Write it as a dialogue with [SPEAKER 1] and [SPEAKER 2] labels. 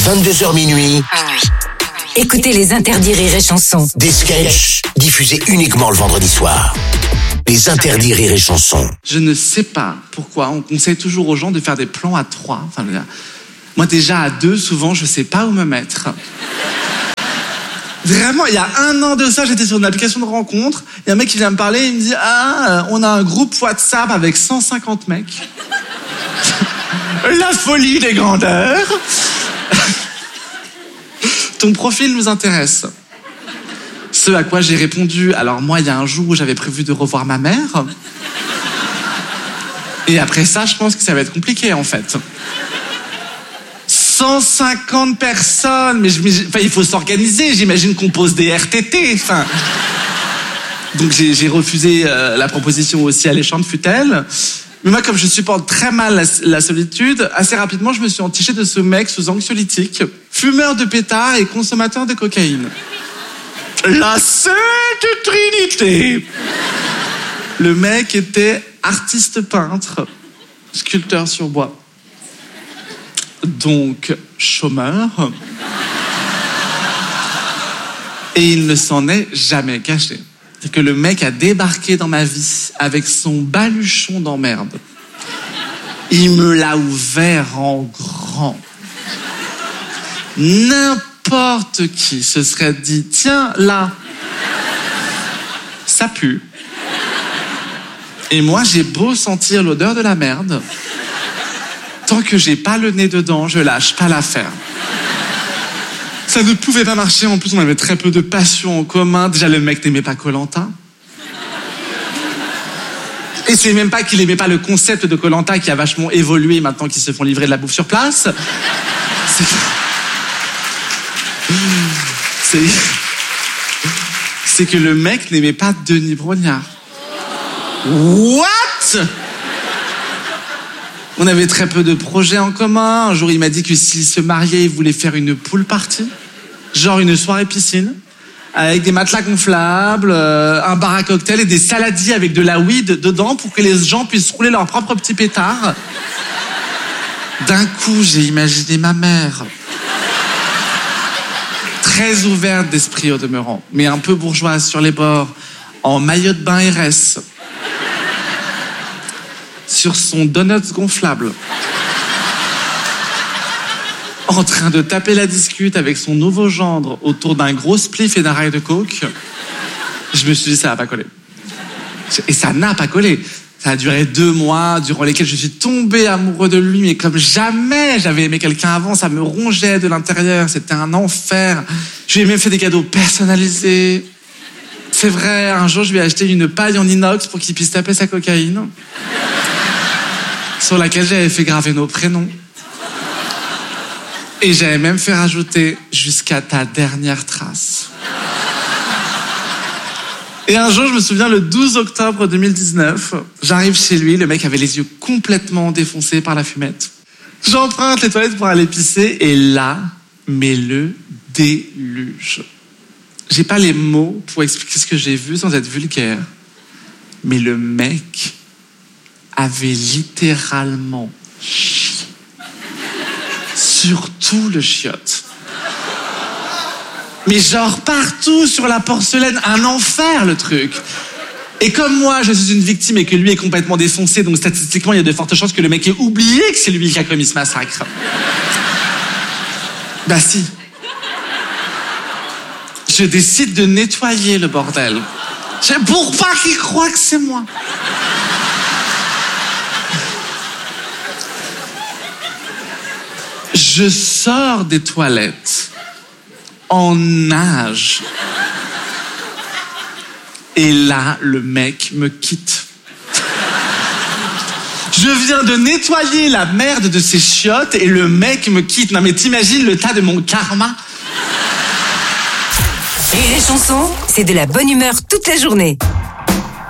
[SPEAKER 1] 22h minuit.
[SPEAKER 2] Écoutez les interdits Rire et Chanson.
[SPEAKER 1] Des sketchs diffusés uniquement le vendredi soir. Les interdits Rire et Chanson.
[SPEAKER 3] Je ne sais pas pourquoi on conseille toujours aux gens de faire des plans à 3. Enfin, moi déjà à 2, souvent je sais pas où me mettre. Vraiment, il y a 1 an de ça, j'étais sur une application de rencontre. Il y a un mec qui vient me parler, il me dit « on a un groupe WhatsApp avec 150 mecs. » La folie des grandeurs. Ton profil nous intéresse. Ce à quoi j'ai répondu, alors moi, il y a un jour où j'avais prévu de revoir ma mère. Et après ça, je pense que ça va être compliqué, en fait. 150 personnes, mais il faut s'organiser, j'imagine qu'on pose des RTT, Donc j'ai refusé la proposition, aussi alléchante fut-elle. Mais moi, comme je supporte très mal la solitude, assez rapidement, je me suis entiché de ce mec sous anxiolytique, fumeur de pétards et consommateur de cocaïne. La Sainte Trinité. Le mec était artiste peintre, sculpteur sur bois. Donc, chômeur. Et il ne s'en est jamais caché. C'est que le mec a débarqué dans ma vie avec son baluchon d'emmerde. Il me l'a ouvert en grand. N'importe qui se serait dit, tiens, là, ça pue. Et moi, j'ai beau sentir l'odeur de la merde, tant que j'ai pas le nez dedans, je lâche pas l'affaire. Ça ne pouvait pas marcher, en plus on avait très peu de passion en commun. Déjà le mec n'aimait pas Koh-Lanta. Et c'est même pas qu'il aimait pas le concept de Koh-Lanta qui a vachement évolué maintenant qu'ils se font livrer de la bouffe sur place. C'est que le mec n'aimait pas Denis Brognard. What? On avait très peu de projets en commun. Un jour, il m'a dit que s'il se mariait, il voulait faire une pool party. Genre une soirée piscine, avec des matelas gonflables, un bar à cocktail et des saladiers avec de la weed dedans pour que les gens puissent rouler leur propre petit pétard. D'un coup, j'ai imaginé ma mère. Très ouverte d'esprit au demeurant, mais un peu bourgeoise sur les bords, en maillot de bain RS. Sur son donuts gonflable. En train de taper la discute avec son nouveau gendre autour d'un gros spliff et d'un rail de coke. Je me suis dit, ça va pas coller. Et ça n'a pas collé. Ça a duré 2 mois, durant lesquels je suis tombé amoureux de lui, mais comme jamais j'avais aimé quelqu'un avant, ça me rongeait de l'intérieur, c'était un enfer. Je lui ai même fait des cadeaux personnalisés. C'est vrai, un jour je lui ai acheté une paille en inox pour qu'il puisse taper sa cocaïne, sur laquelle j'avais fait graver nos prénoms. Et j'avais même fait rajouter « jusqu'à ta dernière trace ». Et un jour, je me souviens, le 12 octobre 2019, j'arrive chez lui, le mec avait les yeux complètement défoncés par la fumette. J'emprunte les toilettes pour aller pisser, et là, mais le déluge. J'ai pas les mots pour expliquer ce que j'ai vu sans être vulgaire. Mais le mec avait littéralement sur tout le chiotte. Mais genre partout sur la porcelaine, un enfer le truc. Et comme moi, je suis une victime et que lui est complètement défoncé, donc statistiquement, il y a de fortes chances que le mec ait oublié que c'est lui qui a commis ce massacre. Bah si. Je décide de nettoyer le bordel. Pour pas qu'il croie que c'est moi. Je sors des toilettes en nage. Et là, le mec me quitte. Je viens de nettoyer la merde de ses chiottes et le mec me quitte. Non mais t'imagines le tas de mon karma?
[SPEAKER 2] Rire et Chanson, c'est de la bonne humeur toute la journée.